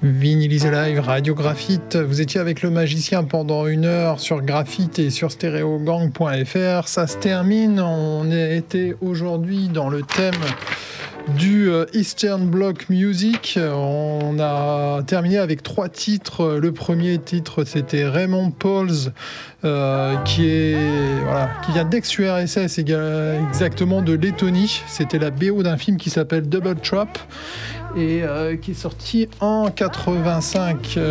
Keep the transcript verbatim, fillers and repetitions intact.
Vinylisé Live, Radio Graphite. Vous étiez avec le magicien pendant une heure sur Graphite et sur stéréogang point f r. Ça se termine. On a été aujourd'hui dans le thème du Eastern Bloc Music. On a terminé avec trois titres. Le premier titre, c'était Raymond Pauls, euh, qui est voilà, qui vient d'ex-U R S S, exactement de Lettonie. C'était la B O d'un film qui s'appelle Double Trap et euh, qui est sorti en quatre-vingt-cinq.